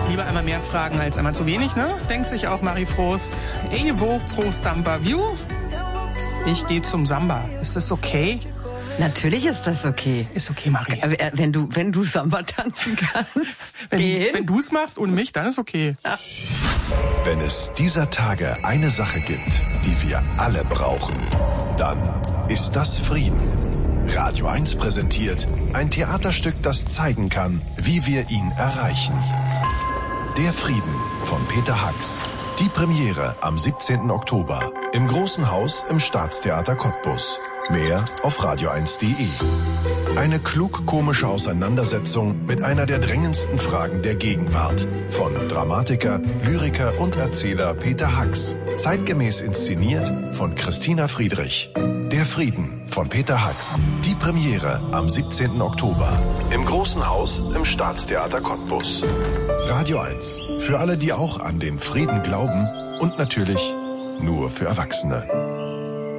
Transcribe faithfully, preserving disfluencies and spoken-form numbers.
Lieber einmal mehr fragen als einmal zu wenig, ne? Denkt sich auch Marie Frost. Evo pro Samba View. Ich gehe zum Samba. Ist das okay? Natürlich ist das okay. Ist okay, Marie. Wenn du, wenn du Samba tanzen kannst. wenn wenn du es machst und mich, dann ist okay. Ja. Wenn es dieser Tage eine Sache gibt, die wir alle brauchen, dann ist das Frieden. Radio eins präsentiert ein Theaterstück, das zeigen kann, wie wir ihn erreichen. Der Frieden von Peter Hacks. Die Premiere am siebzehnten Oktober im Großen Haus im Staatstheater Cottbus. Mehr auf radio eins punkt de. Eine klug-komische Auseinandersetzung mit einer der drängendsten Fragen der Gegenwart. Von Dramatiker, Lyriker und Erzähler Peter Hacks. Zeitgemäß inszeniert von Christina Friedrich. Der Frieden von Peter Hacks. Die Premiere am siebzehnten Oktober im Großen Haus im Staatstheater Cottbus. Radio eins. Für alle, die auch an den Frieden glauben und natürlich nur für Erwachsene.